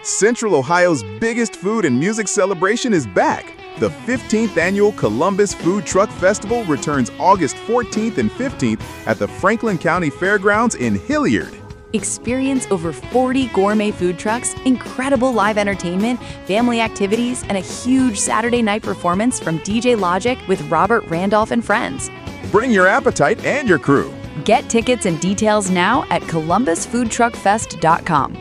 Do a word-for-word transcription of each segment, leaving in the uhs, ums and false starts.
Central Ohio's biggest food and music celebration is back. The fifteenth Annual Columbus Food Truck Festival returns August fourteenth and fifteenth at the Franklin County Fairgrounds in Hilliard. Experience over forty gourmet food trucks, incredible live entertainment, family activities, and a huge Saturday night performance from D J Logic with Robert Randolph and friends. Bring your appetite and your crew. Get tickets and details now at columbus food truck fest dot com.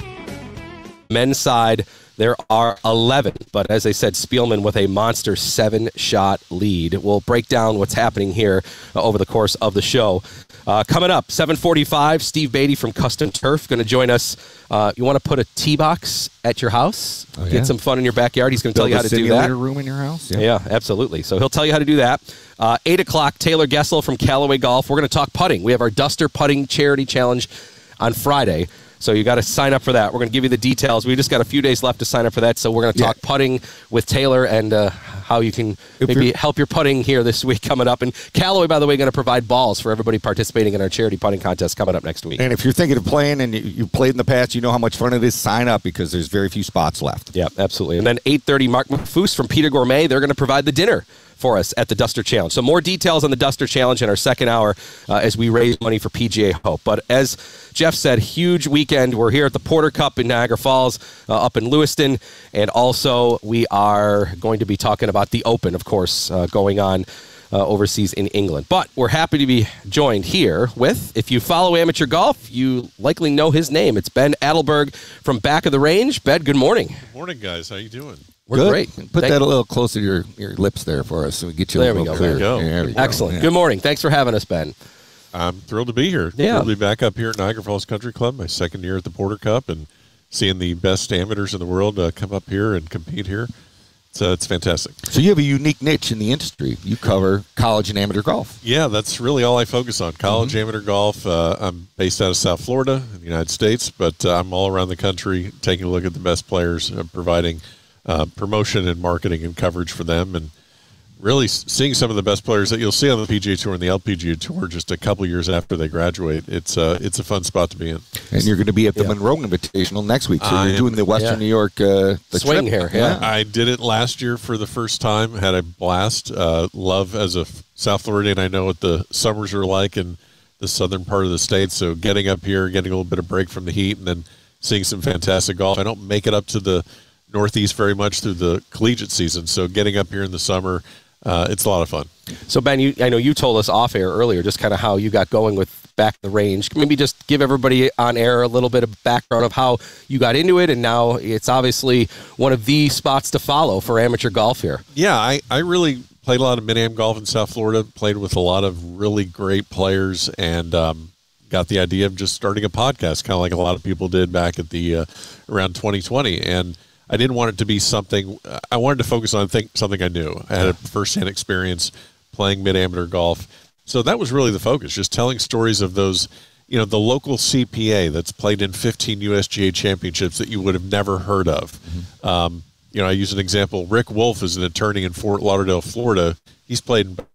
Men's side, there are eleven, but as I said, Spielman with a monster seven-shot lead. We'll break down what's happening here uh, over the course of the show. Uh, coming up, seven forty-five, Steve Beatty from Custom Turf going to join us. Uh, you want to put a tee box at your house? Oh, yeah. Get some fun in your backyard. He's going to tell you how to do that. Simulator room in your house? Yeah. yeah, absolutely. So he'll tell you how to do that. Uh, eight o'clock, Taylor Gessel from Callaway Golf. We're going to talk putting. We have our Duster Putting Charity Challenge on Friday. So you got to sign up for that. We're going to give you the details. We just got a few days left to sign up for that. So we're going to talk yeah. putting with Taylor and uh, how you can if maybe help your putting here this week coming up. And Callaway, by the way, going to provide balls for everybody participating in our charity putting contest coming up next week. And if you're thinking of playing and you, you played in the past, you know how much fun it is, sign up because there's very few spots left. Yeah, absolutely. And then eight thirty, Mark McFoose from Peter Gourmet. They're going to provide the dinner for us at the Duster Challenge. So more details on the Duster Challenge in our second hour uh, as we raise money for P G A Hope. But as Jeff said, huge weekend. We're here at the Porter Cup in Niagara Falls, uh, up in Lewiston, and also we are going to be talking about the Open, of course, uh, going on uh, overseas in England. But we're happy to be joined here with, if you follow amateur golf, you likely know his name. It's Ben Adelberg from Back of the Range. Ben, good morning. Good morning, guys. How you doing? We're Good. great. Put Thank that a little closer to your, your lips there for us so we get you a there little we go. clearer. There we go. There we go. Excellent. Yeah. Good morning. Thanks for having us, Ben. I'm thrilled to be here. Yeah. Thrilled to be back up here at Niagara Falls Country Club, my second year at the Porter Cup, and seeing the best amateurs in the world uh, come up here and compete here. It's, uh, it's fantastic. So you have a unique niche in the industry. You cover college and amateur golf. Yeah, that's really all I focus on. College, Mm-hmm. amateur golf. Uh, I'm based out of South Florida in the United States, but uh, I'm all around the country taking a look at the best players, uh, providing uh, promotion and marketing and coverage for them, and really seeing some of the best players that you'll see on the P G A Tour and the L P G A Tour just a couple years after they graduate. It's uh, it's a fun spot to be in. And you're going to be at the Yeah. Monroe Invitational next week. So I you're am- doing the Western yeah. New York uh, the Swing trip. here, yeah. I did it last year for the first time. Had a blast. Uh, love as a f- South Floridian. I know what the summers are like in the southern part of the state. So getting up here, getting a little bit of break from the heat, and then seeing some fantastic golf. I don't make it up to the Northeast very much through the collegiate season. So getting up here in the summer, uh, it's a lot of fun. So, Ben, you, I know you told us off air earlier just kind of how you got going with Back of the Range. Maybe just give everybody on air a little bit of background of how you got into it, and now it's obviously one of the spots to follow for amateur golf here. Yeah, I, I really played a lot of mid-am golf in South Florida, played with a lot of really great players, and um, got the idea of just starting a podcast, kind of like a lot of people did back at the uh, around twenty twenty. And I didn't want it to be something, I wanted to focus on think, something I knew. I had a first-hand experience playing mid-amateur golf. So that was really the focus, just telling stories of those, you know, the local C P A that's played in fifteen U S G A championships that you would have never heard of. Mm-hmm. Um, you know, I use an example. Rick Wolf is an attorney in Fort Lauderdale, Florida. He's played in,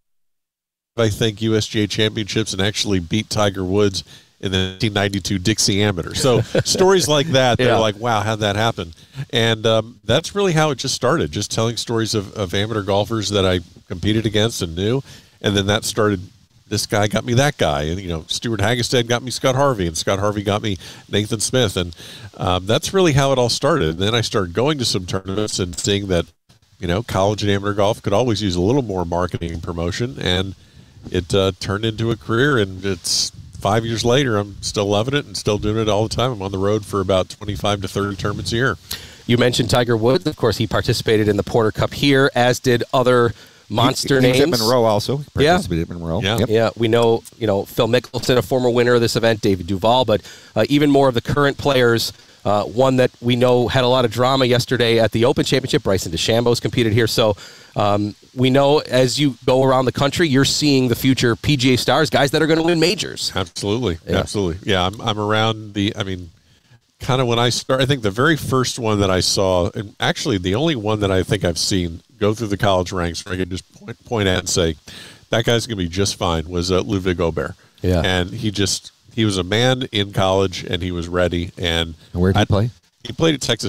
I think, U S G A championships and actually beat Tiger Woods in the nineteen ninety-two Dixie Amateur. So stories like that, they're Yeah. like, wow, how'd that happen? And um, that's really how it just started, just telling stories of, of amateur golfers that I competed against and knew. And then that started, this guy got me that guy. And, you know, Stuart Hagestad got me Scott Harvey, and Scott Harvey got me Nathan Smith. And um, that's really how it all started. And then I started going to some tournaments and seeing that, you know, college and amateur golf could always use a little more marketing and promotion. And it uh, turned into a career, and it's five years later, I'm still loving it and still doing it all the time. I'm on the road for about twenty-five to thirty tournaments a year. You mentioned Tiger Woods. Of course, he participated in the Porter Cup here, as did other monster he, he names. was at Monroe also. He Yeah. participated at Monroe. Yeah. Yep. Yeah, we know, you know, Phil Mickelson, a former winner of this event, David Duval, but uh, even more of the current players. Uh, one that we know had a lot of drama yesterday at the Open Championship. Bryson DeChambeau's competed here. So um, we know as you go around the country, you're seeing the future P G A stars, guys that are going to win majors. Absolutely. Yeah. Absolutely. Yeah, I'm, I'm around the, I mean, kind of when I start, I think the very first one that I saw, and actually the only one that I think I've seen go through the college ranks where I could just point, point at and say, that guy's going to be just fine, was uh, Ludwig Aubert. Yeah. And he just, he was a man in college, and he was ready. And And where did he I- play? He played at Texas